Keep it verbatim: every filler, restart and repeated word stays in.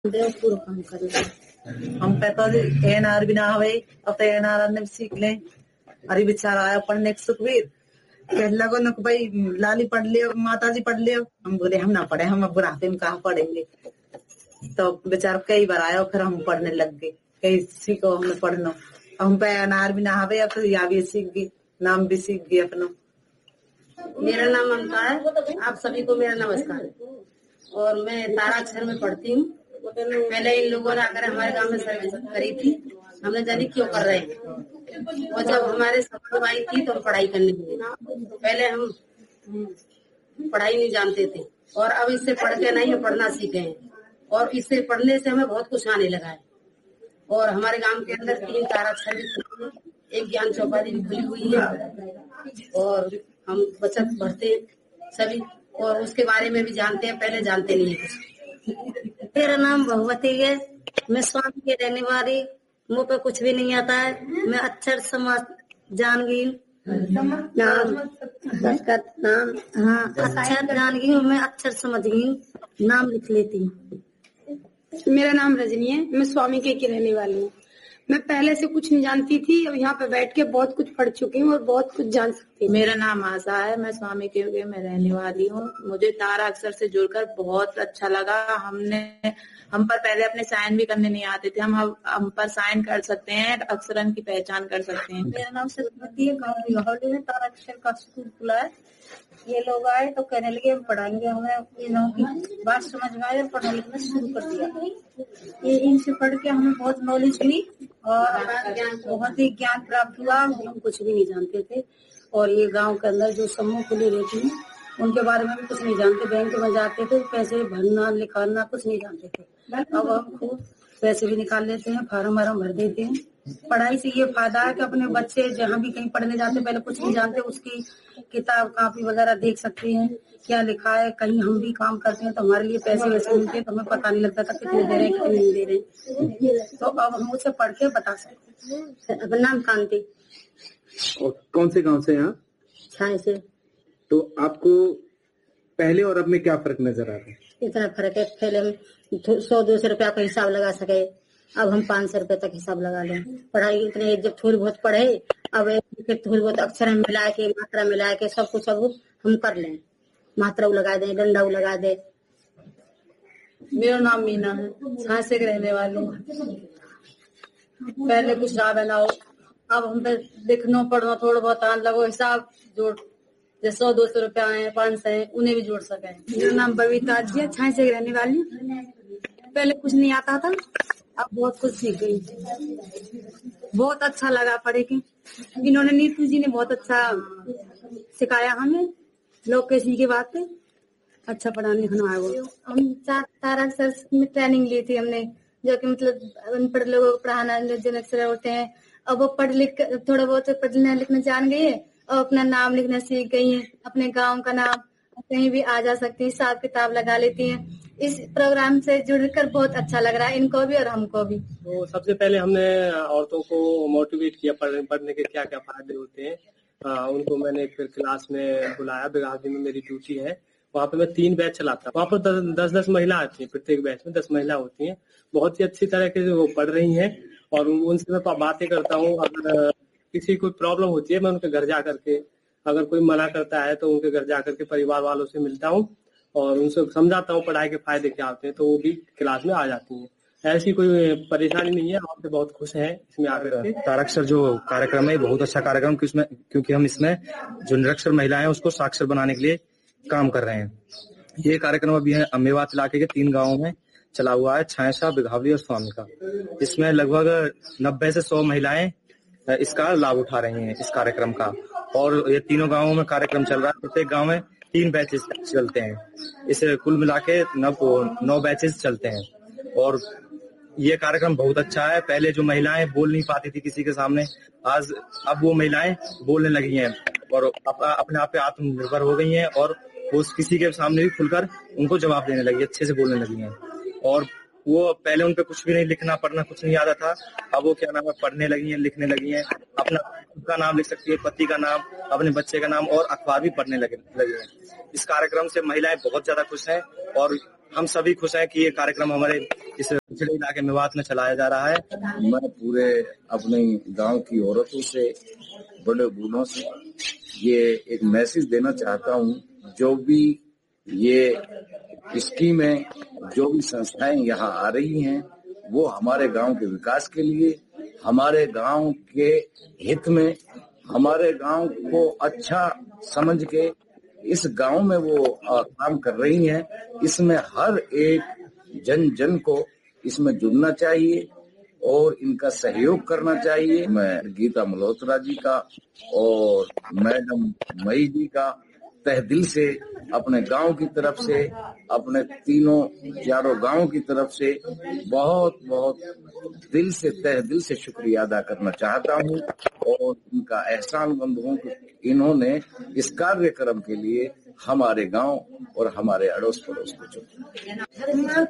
पूरा काम कर ले हम कहता एन आर भी ना हवे अब तो एन आर ने सीख ले। अरे बेचारा आया पढ़ने सुखवीर कहला को न भाई लाली पढ़ लियो माता जी पढ़ लियो। हम बोले हम ना पढ़े, हम अब बुढ़ापे में कहाँ पढ़ेंगे। तो बेचारा कई बार आया फिर हम पढ़ने लग गए। कई सीखो हमने पढ़ना हम पे एन आर भी ना हवे अब तो या भी सीख गई, नाम भी सीख गई अपना। मेरा नाम ममता है। आप सभी को मेरा नमस्कार। और मैं ताराक्षर में पढ़ती हूँ। पहले इन लोगों ने आकर हमारे गांव में सर्विस करी थी। हमने जानी क्यों कर रहे हैं। और जब हमारे सब आई थी तो हम पढ़ाई करने लगे। पहले हम पढ़ाई नहीं जानते थे और अब इससे पढ़ के नहीं हम पढ़ना सीखे हैं। और इससे पढ़ने से हमें बहुत कुछ आने लगा है। और हमारे गांव के अंदर तीन ताराक्षर भी खुली है, एक ज्ञान चौपाटी भी खुली हुई है। और हम बचत पढ़ते हैं सभी और उसके बारे में भी जानते हैं, पहले जानते नहीं है कुछ। मेरा नाम भगवती है। मैं स्वामी की रहने वाली। मुँह पे कुछ भी नहीं आता है। मैं अक्षर समाज जान गई नाम नाम हाँ अक्षर जान गई हूँ। मैं अक्षर समझ गई हूँ, नाम लिख लेती हूँ। मेरा नाम रजनी है। मैं स्वामी के की रहने वाली हूँ। मैं पहले से कुछ नहीं जानती थी, अब यहाँ पे बैठ के बहुत कुछ पढ़ चुकी हूँ और बहुत कुछ जान सकती हूँ। मेरा नाम आशा है। मैं स्वामी के में रहने वाली हूँ। मुझे तारा अक्षर से जुड़कर बहुत अच्छा लगा। हमने हम पर पहले अपने साइन भी करने नहीं आते थे, हम हम पर साइन कर सकते हैं, अक्षरन की पहचान कर सकते हैं। मेरा नाम सरस्वती है। गाँव बिघौली में तारा अक्षर का स्कूल खुला है। ये लोग आए तो कहने लगे हम पढ़ाएंगे। हमें इन लोगों की बात समझ में आई और पढ़ने लिखना शुरू कर दिया। ये इनसे पढ़ के हमें बहुत नॉलेज हुई और बहुत ही ज्ञान प्राप्त हुआ। हम कुछ भी नहीं जानते थे और ये गांव के अंदर जो समूह खुली रहती है उनके बारे में भी कुछ नहीं जानते। बैंक में जाते थे पैसे भरना लिखाना कुछ नहीं जानते थे। अब हम खूब पैसे भी निकाल लेते हैं, फार्म वार्म भर देते हैं। पढ़ाई से ये फायदा है कि अपने बच्चे जहाँ भी कहीं पढ़ने जाते पहले कुछ नहीं जानते, उसकी किताब कापी वगैरह देख सकते हैं क्या लिखा है। कहीं हम भी काम करते हैं तो हमारे लिए पैसे वैसे मिलते हैं तो हमें पता नहीं लगता था कितने दे रहे हैं कितने नहीं दे रहे हैं। तो अब हम उसे पढ़ के बता सकते हैं। अपना नाम कांति। और कौन से गांव से यहाँ? छाए से। तो आपको पहले और अब में क्या फर्क नजर आ रहा है? इतना फर्क है, पहले हम सौ दो सौ रुपया का हिसाब लगा सके, अब हम पाँच सौ रुपए तक हिसाब लगा लें। पढ़ाई इतने जब थोड़ी बहुत पढ़े अब थोड़ी बहुत अक्षर मिला के मात्रा मिला के सब कुछ अब हम कर लें। मात्रा लगा दे, डंडा लगा दे। मेरा नाम मीना है। झांसे के रहने वाले। पहले कुछ ना बनाओ, अब हम पे लिखना पढ़ना थोड़ा बहुत आने लगो, हिसाब जोड़ जैसे सौ दो सौ रुपया आए पाँच सौ उन्हें भी जोड़ सके। मेरा नाम बबीता जी है। झांसे के रहने वाली। पहले कुछ नहीं आता था, अब बहुत कुछ सीख गई। बहुत अच्छा लगा पढ़े के। इन्होंने नीतू जी ने बहुत अच्छा सिखाया हमें। लोग कैसी की बात है अच्छा पढ़ाने लिखना है। वो हम चार तारा अक्षर में ट्रेनिंग ली थी हमने, जो कि मतलब अनपढ़ लोगों को पढ़ाना जो अक्षर होते हैं। अब वो पढ़ लिख थोड़ा बहुत पढ़ना लिखना जान गई है और अपना नाम लिखना सीख गई है। अपने गाँव का नाम कहीं भी आ जा सकती है, हिसाब किताब लगा लेती हैं। इस प्रोग्राम से जुड़कर बहुत अच्छा लग रहा है इनको भी और हमको भी। तो सबसे पहले हमने औरतों को मोटिवेट किया पढ़ने पढ़ने के क्या क्या फायदे होते हैं। आ, उनको मैंने फिर क्लास में बुलाया। बिघावती में मेरी ड्यूटी है, वहाँ पे मैं तीन बैच चलाता। वहाँ पर दस दस दस महिला आती है, प्रत्येक बैच में दस महिला होती हैं। बहुत ही अच्छी तरह के वो पढ़ रही हैं और उनसे मैं बातें करता हूँ। अगर किसी कोई प्रॉब्लम होती है मैं उनके घर जा करके, अगर कोई मना करता है तो उनके घर जा करके परिवार वालों से मिलता हूँ और उनसे समझाता हूँ पढ़ाई के फायदे क्या होते हैं, तो वो भी क्लास में आ जाती हैं। ऐसी कोई परेशानी नहीं है। आप बहुत खुश हैं इसमें आकर के। ताराक्षर जो कार्यक्रम है बहुत अच्छा कार्यक्रम, क्योंकि हम इसमें जो निरक्षर महिलाएं हैं उसको साक्षर बनाने के लिए काम कर रहे हैं। ये कार्यक्रम अभी है अम्मेवात इलाके के तीन गाँवों में चला हुआ है, छायसा, बिघावली और स्वामी का। इसमें लगभग नब्बे से सौ महिलाएं इसका लाभ उठा रही हैं इस कार्यक्रम का। और ये तीनों गाँवों में कार्यक्रम चल रहा है। प्रत्येक गाँव में तीन बैचेस चलते हैं। इसे कुल मिला के नौ बैचेस चलते हैं और ये कार्यक्रम बहुत अच्छा है। पहले जो महिलाएं बोल नहीं पाती थी किसी के सामने, आज अब वो महिलाएं बोलने लगी हैं और अप, अपने आप पे आत्मनिर्भर हो गई हैं और वो किसी के सामने भी खुलकर उनको जवाब देने लगी, अच्छे से बोलने लगी हैं। और वो पहले उन पे कुछ भी नहीं, लिखना पढ़ना कुछ नहीं आता था, अब वो क्या नाम है पढ़ने लगी हैं, लिखने लगी हैं। अपना खुद का नाम लिख सकती है, पति का नाम, अपने बच्चे का नाम और अखबार भी पढ़ने लगे लगे हैं। इस कार्यक्रम से महिलाएं बहुत ज्यादा खुश हैं और हम सभी खुश हैं कि ये कार्यक्रम हमारे इस पिछड़े इलाके मेवात में चलाया जा रहा है। मैं पूरे अपने गांव की औरतों से, बड़े बूढ़ों से ये एक मैसेज देना चाहता हूँ, जो भी ये स्कीमें, जो भी संस्थाएं यहाँ आ रही हैं, वो हमारे गांव के विकास के लिए, हमारे गांव के हित में, हमारे गांव को अच्छा समझ के इस गांव में वो काम कर रही हैं। इसमें हर एक जन जन को इसमें जुड़ना चाहिए और इनका सहयोग करना चाहिए। मैं गीता मल्होत्रा जी का और मैडम मई जी का तहे दिल से, अपने गांव की तरफ से, अपने तीनों चारों गांव की तरफ से बहुत बहुत दिल से, तहे दिल से शुक्रिया अदा करना चाहता हूं और उनका एहसानमंद हूं कि इन्होंने इस कार्यक्रम के लिए हमारे गांव और हमारे अड़ोस पड़ोस को चुना।